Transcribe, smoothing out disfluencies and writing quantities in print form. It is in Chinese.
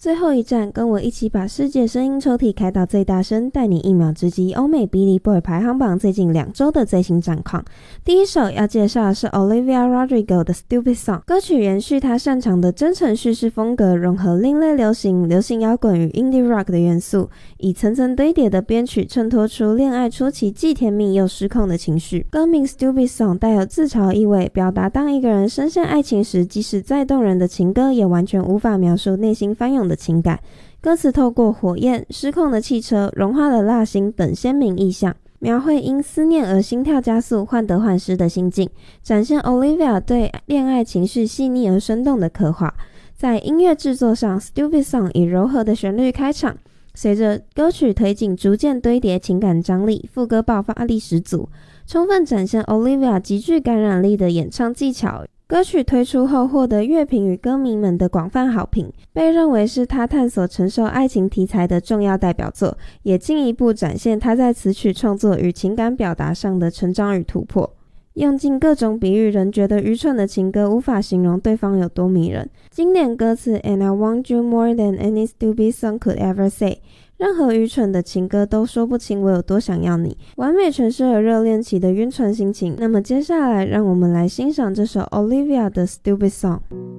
最后一站，跟我一起把世界声音抽屉开到最大声，带你一秒直击欧美 Billboard 排行榜最近2周的最新战况。第一首要介绍的是 Olivia Rodrigo 的 Stupid Song， 歌曲延续她擅长的真诚叙事风格，融合另类流行、流行摇滚与 indie rock 的元素，以层层堆叠的编曲衬托出恋爱初期既甜蜜又失控的情绪。歌名 Stupid Song 带有自嘲意味，表达当一个人深陷爱情时，即使再动人的情歌也完全无法描述内心翻涌的情感。歌词透过火焰、失控的汽车、融化的蜡心等鲜明意象，描绘因思念而心跳加速、患得患失的心境，展现 Olivia 对恋爱情绪细腻而生动的刻画。在音乐制作上， Stupid Song 以柔和的旋律开场，随着歌曲推进逐渐堆叠情感张力，副歌爆发力十足，充分展现 Olivia 极具感染力的演唱技巧。歌曲推出后获得乐评与歌迷们的广泛好评，被认为是他探索成熟爱情题材的重要代表作，也进一步展现他在词曲创作与情感表达上的成长与突破。用尽各种比喻人觉得愚蠢的情歌无法形容对方有多迷人。经典歌词 And I want you more than any stupid song could ever say， 任何愚蠢的情歌都说不清我有多想要你，完美诠释了热恋期的晕船心情。那么接下来让我们来欣赏这首 Olivia 的 Stupid Song。